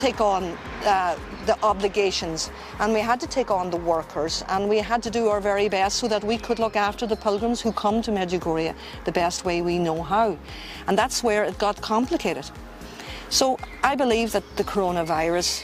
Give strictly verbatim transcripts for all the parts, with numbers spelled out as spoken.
take on uh, the obligations, and we had to take on the workers, and we had to do our very best so that we could look after the pilgrims who come to Medjugorje the best way we know how. And that's where it got complicated. So I believe that the coronavirus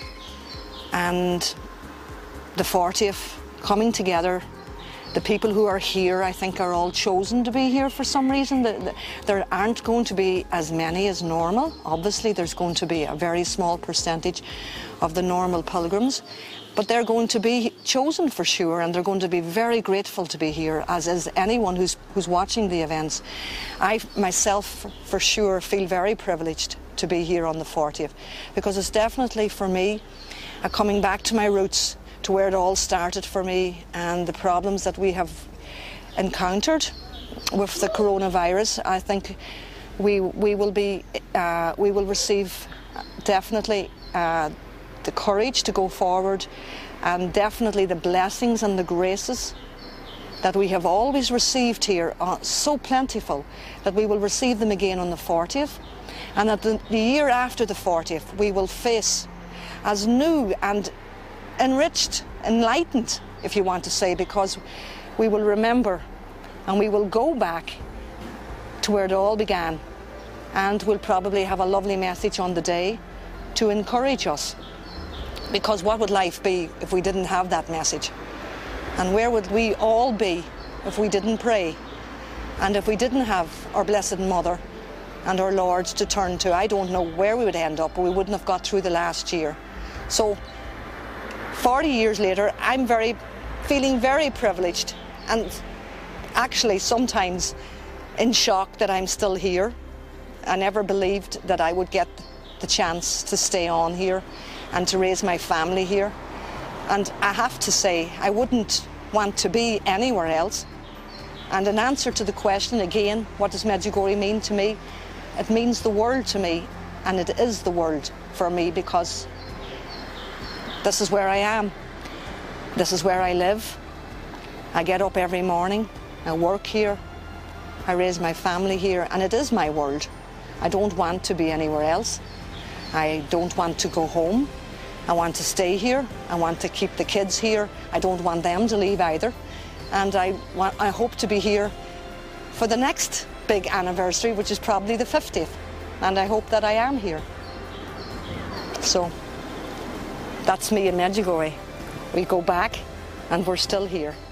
and the fortieth coming together, the people who are here, I think, are all chosen to be here for some reason. There aren't going to be as many as normal. Obviously, there's going to be a very small percentage of the normal pilgrims, but they're going to be chosen for sure, and they're going to be very grateful to be here, as is anyone who's, who's watching the events. I myself, for sure, feel very privileged to be here on the fortieth, because it's definitely, for me, a coming back to my roots, to where it all started for me, and the problems that we have encountered with the coronavirus. I think we we will be uh, we will receive definitely uh, the courage to go forward, and definitely the blessings and the graces that we have always received here are so plentiful that we will receive them again on the fortieth, and that the, the year after the fortieth we will face as new and enriched, enlightened, if you want to say, because we will remember and we will go back to where it all began, and we'll probably have a lovely message on the day to encourage us, because what would life be if we didn't have that message? And where would we all be if we didn't pray, and if we didn't have our Blessed Mother and our Lord to turn to? I don't know where we would end up, but we wouldn't have got through the last year. So forty years later, I'm very, feeling very privileged, and actually sometimes in shock that I'm still here. I never believed that I would get the chance to stay on here and to raise my family here. And I have to say, I wouldn't want to be anywhere else. And in answer to the question again, what does Medjugorje mean to me? It means the world to me, and it is the world for me, because this is where I am. This is where I live. I get up every morning, I work here, I raise my family here, and it is my world. I don't want to be anywhere else. I don't want to go home. I want to stay here. I want to keep the kids here. I don't want them to leave either. And I, want, I hope to be here for the next big anniversary, which is probably the fiftieth. And I hope that I am here. So that's me in Medjugorje. We go back and we're still here.